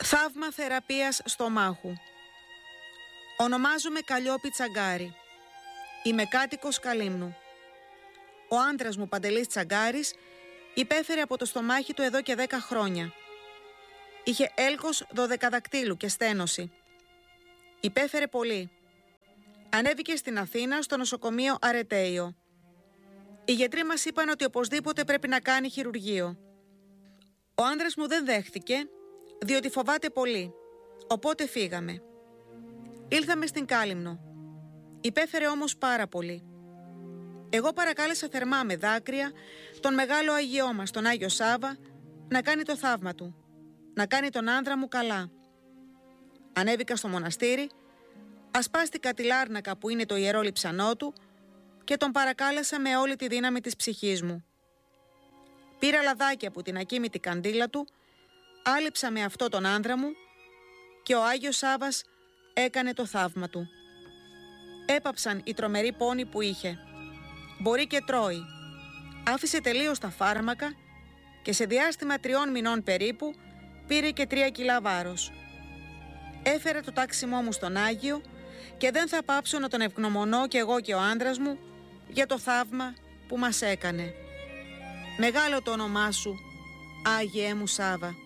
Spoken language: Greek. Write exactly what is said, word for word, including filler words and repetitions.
Θαύμα θεραπείας στομάχου. Ονομάζομαι Καλλιόπη Τσαγκάρη. Είμαι κάτοικος Καλύμνου. Ο άντρας μου, Παντελής Τσαγκάρης, υπέφερε από το στομάχι του εδώ και δέκα χρόνια. Είχε έλκος δωδεκαδακτύλου και στένωση. Υπέφερε πολύ. Ανέβηκε στην Αθήνα στο νοσοκομείο Αρετέιο. Οι γιατροί μας είπαν ότι οπωσδήποτε πρέπει να κάνει χειρουργείο. Ο άντρας μου δεν δέχτηκε, διότι φοβάται πολύ. Οπότε φύγαμε. Ήλθαμε στην Κάλυμνο. Υπέφερε όμως πάρα πολύ. Εγώ παρακάλεσα θερμά με δάκρυα τον μεγάλο Άγιό μας, τον Άγιο Σάββα, να κάνει το θαύμα του, να κάνει τον άνδρα μου καλά. Ανέβηκα στο μοναστήρι, ασπάστηκα τη λάρνακα που είναι το ιερό λειψανό του και τον παρακάλεσα με όλη τη δύναμη της ψυχής μου. Πήρα λαδάκια από την ακίμητη καντήλα του, άλειψα με αυτό τον άνδρα μου και ο Άγιος Σάββας έκανε το θαύμα του. Έπαψαν οι τρομεροί πόνοι που είχε. Μπορεί και τρώει. Άφησε τελείως τα φάρμακα και σε διάστημα τριών μηνών περίπου πήρε και τρία κιλά βάρος. Έφερα το τάξιμό μου στον Άγιο και δεν θα πάψω να τον ευγνωμονώ κι εγώ και ο άντρας μου για το θαύμα που μας έκανε. Μεγάλο το όνομά σου, Άγιέ μου Σάββα.